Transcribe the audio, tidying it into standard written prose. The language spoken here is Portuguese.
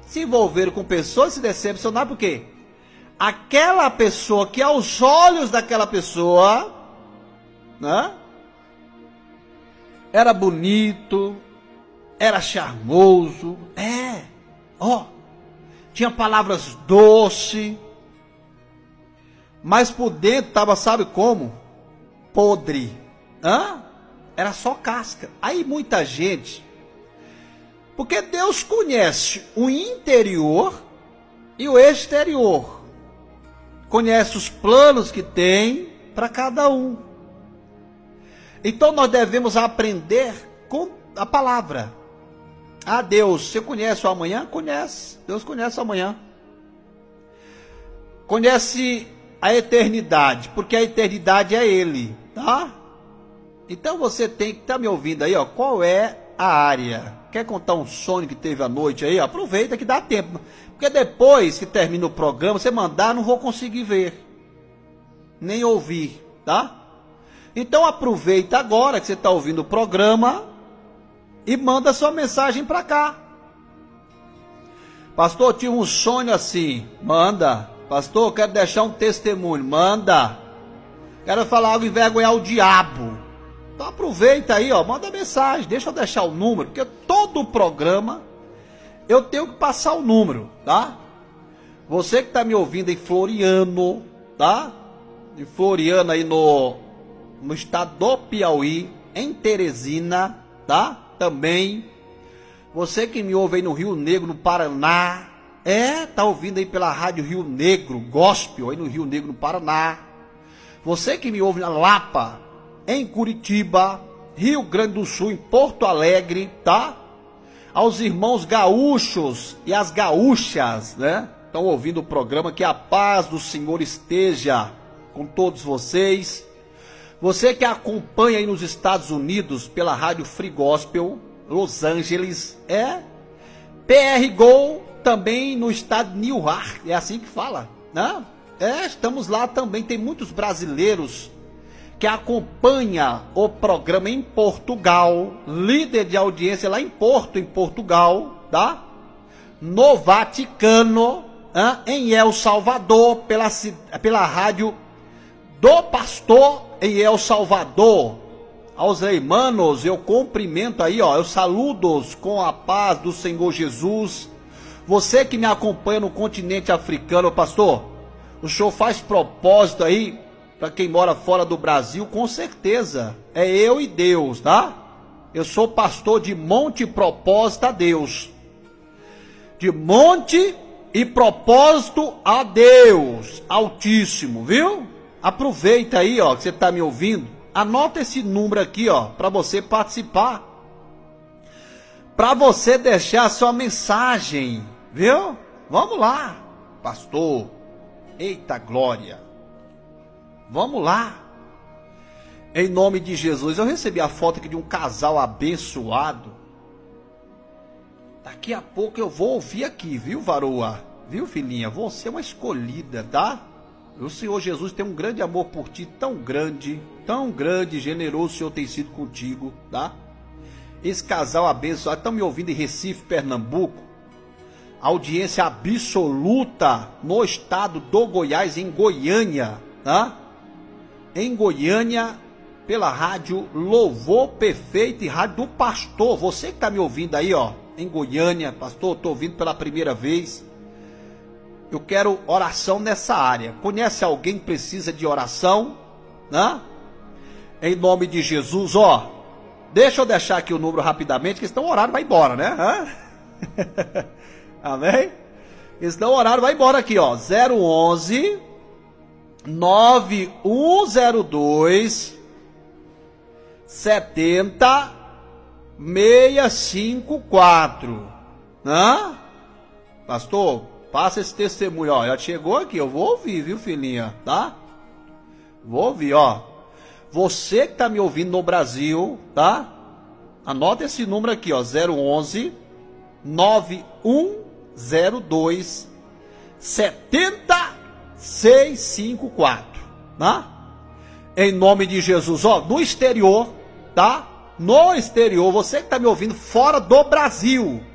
se envolveram com pessoas e se decepcionaram, por quê? Aquela pessoa que aos olhos daquela pessoa, né, era bonito, era charmoso, tinha palavras doces, mas por dentro estava, sabe como? Podre, era só casca. Aí muita gente, porque Deus conhece o interior e o exterior, conhece os planos que tem para cada um. Então nós devemos aprender com a palavra. Deus, você conhece o amanhã? Conhece. Deus conhece o amanhã. Conhece a eternidade, porque a eternidade é Ele, tá? Então você tem que estar me ouvindo aí, qual é a área? Quer contar um sonho que teve à noite aí? Aproveita que dá tempo. Porque depois que termina o programa, você mandar, não vou conseguir ver, nem ouvir, tá? Então aproveita agora que você está ouvindo o programa e manda sua mensagem para cá. Pastor, eu tive um sonho assim. Manda. Pastor, eu quero deixar um testemunho. Manda. Quero falar algo, envergonhar o diabo. Então aproveita aí, manda mensagem. Deixa eu deixar o número, porque todo o programa eu tenho que passar o número, tá? Você que está me ouvindo em Floriano, tá? Em Floriano aí no estado do Piauí, em Teresina, tá? Também. Você que me ouve aí no Rio Negro, no Paraná, tá ouvindo aí pela Rádio Rio Negro, Gospel, aí no Rio Negro, no Paraná. Você que me ouve na Lapa, em Curitiba, Rio Grande do Sul, em Porto Alegre, tá? Aos irmãos gaúchos e as gaúchas, né? Estão ouvindo o programa, que a paz do Senhor esteja com todos vocês. Você que acompanha aí nos Estados Unidos pela Rádio Free Gospel, Los Angeles, PR Go, também no estado de New York, é assim que fala, né? Estamos lá também, tem muitos brasileiros que acompanham o programa em Portugal, líder de audiência lá em Porto, em Portugal, tá? No Vaticano, em El Salvador, pela rádio do Pastor em El Salvador. Aos irmãos, eu cumprimento aí, eu saludo-os com a paz do Senhor Jesus. Você que me acompanha no continente africano, pastor, o senhor faz propósito aí para quem mora fora do Brasil? Com certeza, é eu e Deus, tá? Eu sou pastor de monte e propósito a Deus. De monte e propósito a Deus Altíssimo, viu? Aproveita aí, que você está me ouvindo. Anota esse número aqui, para você participar. Para você deixar a sua mensagem, viu? Vamos lá, pastor. Eita glória. Vamos lá. Em nome de Jesus. Eu recebi a foto aqui de um casal abençoado. Daqui a pouco eu vou ouvir aqui, viu, varoa? Viu, filhinha? Você é uma escolhida, tá? O Senhor Jesus tem um grande amor por ti, tão grande, generoso o Senhor tem sido contigo, tá? Esse casal abençoado, estão me ouvindo em Recife, Pernambuco, audiência absoluta no estado do Goiás, em Goiânia, tá? Em Goiânia, pela rádio Louvor Perfeito e rádio do Pastor. Você que está me ouvindo aí, em Goiânia, pastor, estou ouvindo pela primeira vez. Eu quero oração nessa área. Conhece alguém que precisa de oração? Né? Em nome de Jesus, deixa eu deixar aqui o número rapidamente, que senão o horário vai embora, né? Amém? Senão o horário vai embora aqui, 011 9102 70 654. Né? Pastor, passa esse testemunho, já chegou aqui, eu vou ouvir, viu, filhinha, tá? Vou ouvir, Você que tá me ouvindo no Brasil, tá? Anota esse número aqui, 011 9102 70654, tá? Em nome de Jesus, no exterior, tá? No exterior, você que tá me ouvindo fora do Brasil,